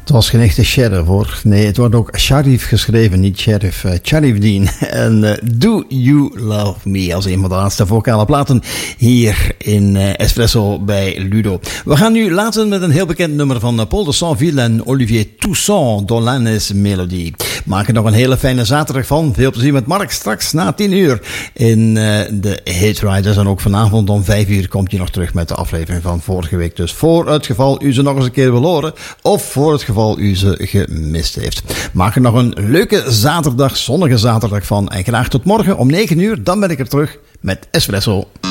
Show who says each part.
Speaker 1: Het was geen echte sheriff hoor. Nee, het wordt ook Sharif geschreven, niet sheriff. Sharifdien. En Do You Love Me als een van de laatste vocale platen hier in Espresso bij Ludo. We gaan nu laten met een heel bekend nummer van Paul de Sanville en Olivier Toussaint, Dolanes Melodie. Maak er nog een hele fijne zaterdag van. Veel plezier met Mark straks na 10 uur in de Hit Riders. En ook vanavond om 5 uur komt hij nog terug met de aflevering van vorige week. Dus voor het geval u ze nog eens een keer wil horen of voor het geval u ze gemist heeft. Maak er nog een leuke zaterdag, zonnige zaterdag van. En graag tot morgen om 9 uur. Dan ben ik er terug met Espresso.